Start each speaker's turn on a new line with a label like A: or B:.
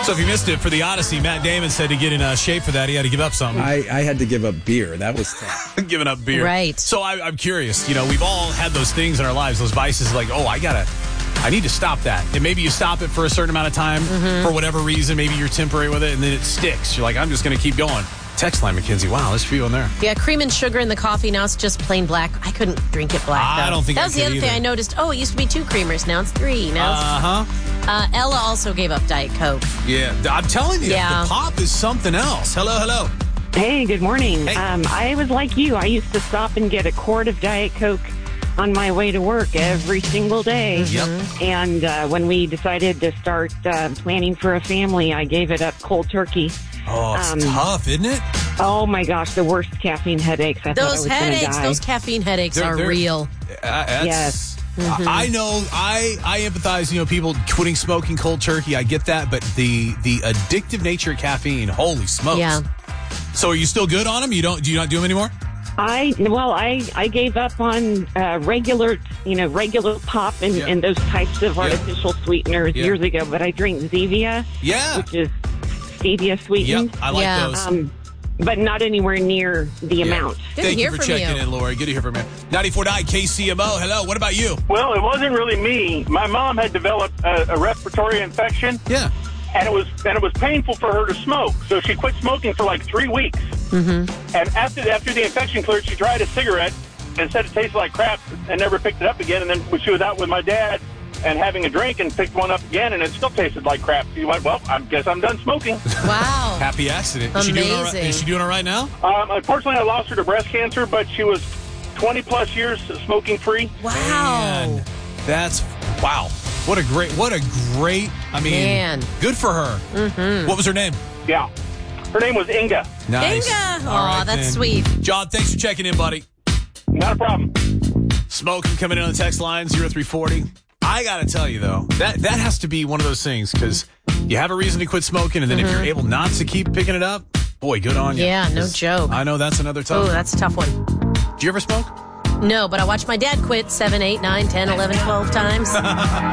A: So if you missed it for the Odyssey, Matt Damon said to get in shape for that, he had to give up something.
B: I had to give up beer. That was tough.
A: Giving up beer.
C: Right.
A: So I'm curious. We've all had those things in our lives, those vices like, I need to stop that. And maybe you stop it for a certain amount of time for whatever reason. Maybe you're temporary with it, and then it sticks. You're like, I'm just going to keep going. Text line, Mackenzie. Wow, there's a few in there.
C: Yeah, cream and sugar in the coffee. Now it's just plain black. I couldn't drink it black, though.
A: I don't think
C: that
A: I
C: was the
A: could
C: other
A: either.
C: thing I noticed. Oh, it used to be 2 creamers. Now it's 3. Now it's, Ella also gave up Diet Coke.
A: Yeah, I'm telling you,
C: Yeah.
A: the pop is something else. Hello.
D: Hey, good morning.
A: Hey.
D: I was like you. I used to stop and get a quart of Diet Coke on my way to work every single day.
A: Yep.
D: And when we decided to start planning for a family, I gave it up cold turkey.
A: Oh, it's tough, isn't it?
D: Oh, my gosh, the worst caffeine headaches. I thought I
C: Those
D: was going to
C: headaches,
D: die.
C: those caffeine headaches are
A: They're-
C: real.
D: Yes.
A: I know. I empathize. People quitting smoking cold turkey. I get that, but the addictive nature of caffeine. Holy smokes!
C: Yeah.
A: So are you still good on them? Do you not do them anymore?
D: I gave up on regular pop and those types of artificial sweeteners years ago, but I drink Zevia, which is stevia sweetened.
A: Yep, I like those.
D: But not anywhere near the amount.
C: Good
A: Thank
C: to hear
A: you for
C: from
A: checking
C: you.
A: in, Lori. Good to hear from you. 94.9 KCMO. Hello. What about you?
E: Well, it wasn't really me. My mom had developed a respiratory infection,
A: Yeah.
E: and it was painful for her to smoke. So she quit smoking for like 3 weeks. Mm-hmm. And after the infection cleared, she tried a cigarette and said it tasted like crap and never picked it up again. And then when she was out with my dad and having a drink and picked one up again, and it still tasted like crap. She went, well, I guess I'm done smoking.
C: Wow.
A: Happy accident. Is she doing all right?
C: Amazing.
A: Is she doing all right now?
E: Unfortunately, I lost her to breast cancer, but she was 20-plus years smoking free.
C: Wow.
A: Man, that's wow. What a great. I mean,
C: Man.
A: good for her. Mm-hmm. What was her name?
E: Yeah. Her name was Inga.
A: Nice.
C: Inga.
A: All
C: Aw,
A: right,
C: that's
A: then.
C: sweet.
A: John, thanks for checking in, buddy.
E: Not a problem.
A: Smoking coming in on the text line 0340. I got to tell you, though, that has to be one of those things because you have a reason to quit smoking, and then if you're able not to keep picking it up, boy, good on you.
C: Yeah, no joke.
A: I know that's another tough
C: Oh,
A: one.
C: that's a tough one.
A: Do you ever smoke?
C: No, but I watched my dad quit 7, 8, 9, 10, 11, 12 times.